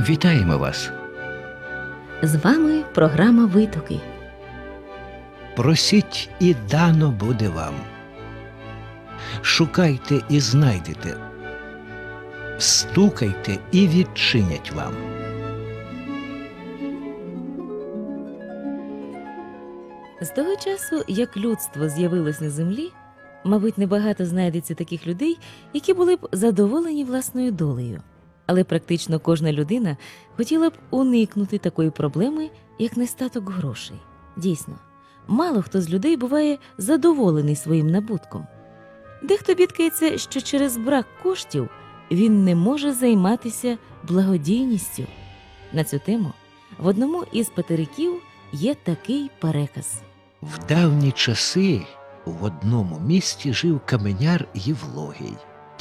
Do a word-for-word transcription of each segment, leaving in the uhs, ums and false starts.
Вітаємо вас! З вами програма «Витоки». Просіть, і дано буде вам. Шукайте і знайдете. Стукайте, і відчинять вам. З того часу, як людство з'явилось на землі, мабуть, небагато знайдеться таких людей, які були б задоволені власною долею. Але практично кожна людина хотіла б уникнути такої проблеми, як нестаток грошей. Дійсно, мало хто з людей буває задоволений своїм набутком. Дехто бідкається, що через брак коштів він не може займатися благодійністю. На цю тему в одному із патериків є такий переказ. В давні часи в одному місті жив каменяр Євлогій.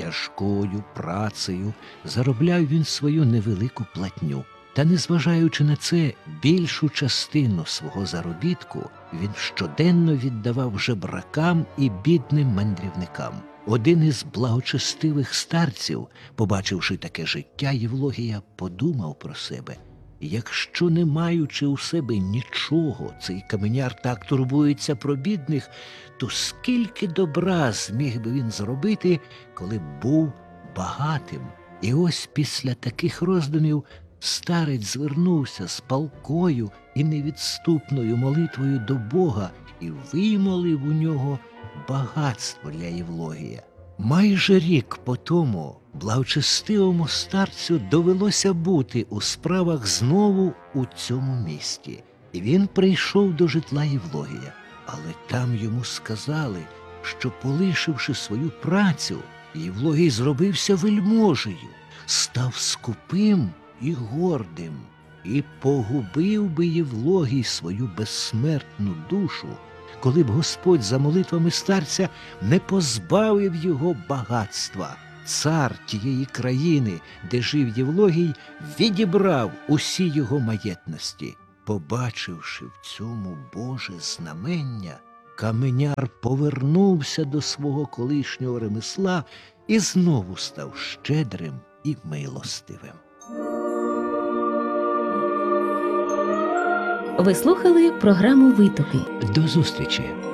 Тяжкою працею заробляв він свою невелику платню. Та, незважаючи на це, більшу частину свого заробітку він щоденно віддавав жебракам і бідним мандрівникам. Один із благочестивих старців, побачивши таке життя Євлогія, подумав про себе: якщо, не маючи у себе нічого, цей каменяр так турбується про бідних, то скільки добра зміг би він зробити, коли б був багатим? І ось після таких роздумів старець звернувся з палкою і невідступною молитвою до Бога і вимолив у нього багатство для Євлогія. Майже рік по тому благочестивому старцю довелося бути у справах знову у цьому місті. І він прийшов до житла Євлогія. Але там йому сказали, що, полишивши свою працю, Євлогій зробився вельможею, став скупим і гордим. І погубив би Євлогій свою безсмертну душу, коли б Господь за молитвами старця не позбавив його багатства. Цар тієї країни, де жив Євлогій, відібрав усі його маєтності. Побачивши в цьому Боже знамення, каменяр повернувся до свого колишнього ремесла і знову став щедрим і милостивим. Ви слухали програму «Витоки». До зустрічі!